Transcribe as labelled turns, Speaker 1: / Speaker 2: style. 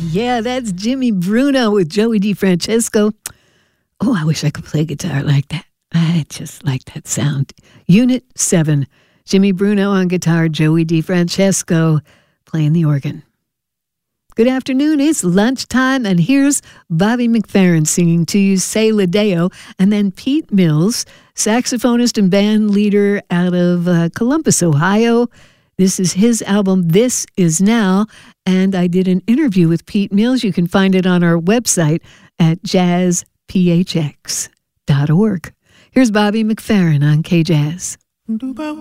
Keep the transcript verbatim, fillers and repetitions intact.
Speaker 1: Yeah, that's Jimmy Bruno with Joey DeFrancesco. Oh, I wish I could play guitar like that. I just like that sound. Unit seven. Jimmy Bruno on guitar, Joey DeFrancesco playing the organ. Good afternoon. It's lunchtime, and here's Bobby McFerrin singing to you Say La Deo, and then Pete Mills, saxophonist and band leader out of uh, Columbus, Ohio. This is his album, This Is Now, and I did an interview with Pete Mills. You can find it on our website at jazz p h x dot org. Here's Bobby McFerrin on K-Jazz.